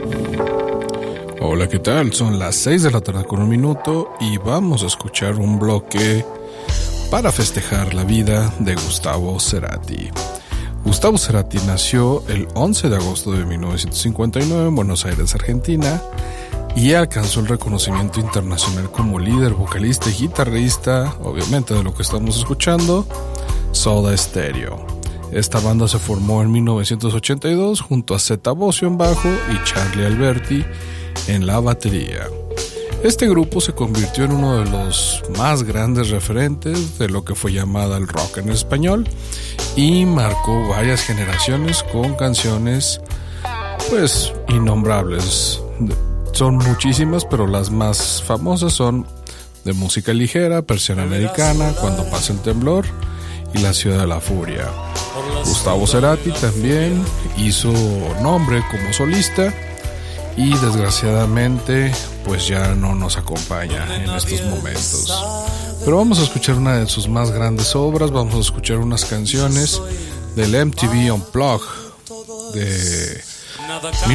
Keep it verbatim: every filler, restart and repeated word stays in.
Hola, ¿qué tal? Son las seis de la tarde con un minuto y vamos a escuchar un bloque para festejar la vida de Gustavo Cerati. Gustavo Cerati nació el once de agosto de mil novecientos cincuenta y nueve en Buenos Aires, Argentina, y alcanzó el reconocimiento internacional como líder, vocalista y guitarrista, obviamente de lo que estamos escuchando, Soda Stereo. Esta banda se formó en mil novecientos ochenta y dos junto a Zeta Bosio en bajo y Charlie Alberti en la batería. Este grupo se convirtió en uno de los más grandes referentes de lo que fue llamada el rock en español y marcó varias generaciones con canciones pues innombrables. Son muchísimas, pero las más famosas son de música ligera, Persiana Americana, Cuando pasa el temblor y La ciudad de la furia. Gustavo Cerati también hizo nombre como solista y desgraciadamente pues ya no nos acompaña en estos momentos. Pero vamos a escuchar una de sus más grandes obras, vamos a escuchar unas canciones del M T V Unplugged de